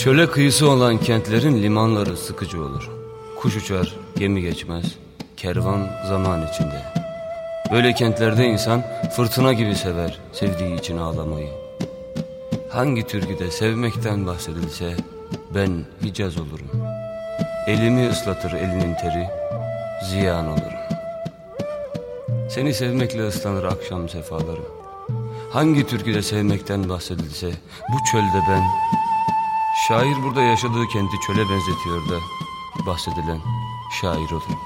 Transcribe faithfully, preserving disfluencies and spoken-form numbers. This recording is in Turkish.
Çöle kıyısı olan kentlerin limanları sıkıcı olur. Kuş uçar, gemi geçmez, kervan zaman içinde. Böyle kentlerde insan fırtına gibi sever sevdiği için ağlamayı. Hangi türküde sevmekten bahsedilse ben Hicaz olurum. Elimi ıslatır elinin teri, ziyan olurum. Seni sevmekle ıslanır akşam sefalarım. Hangi türküde sevmekten bahsedilse bu çölde ben, şair burada yaşadığı kenti çöle benzetiyor da bahsedilen şair olurum.